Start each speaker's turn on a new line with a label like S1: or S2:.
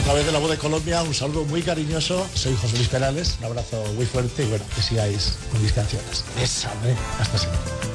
S1: a través de La Voz de Colombia, un saludo muy cariñoso. Soy José Luis Perales, un abrazo muy fuerte y bueno, que sigáis con mis canciones. Bésame. Hasta siempre.